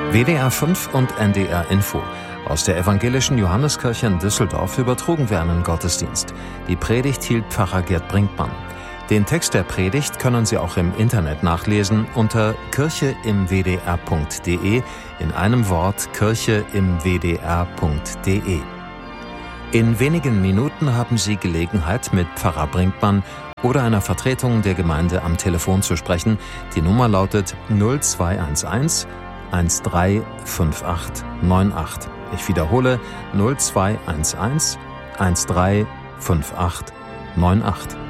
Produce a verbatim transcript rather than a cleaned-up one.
W D R fünf und N D R Info. Aus der evangelischen Johanneskirche in Düsseldorf übertrugen wir einen Gottesdienst. Die Predigt hielt Pfarrer Gerd Brinkmann. Den Text der Predigt können Sie auch im Internet nachlesen unter kirche im w d r punkt d e, in einem Wort kirche im w d r punkt d e. In wenigen Minuten haben Sie Gelegenheit, mit Pfarrer Brinkmann oder einer Vertretung der Gemeinde am Telefon zu sprechen. Die Nummer lautet null zwei eins eins eins drei fünf acht neun acht. Ich wiederhole null zwei eins eins eins drei fünf acht neun acht.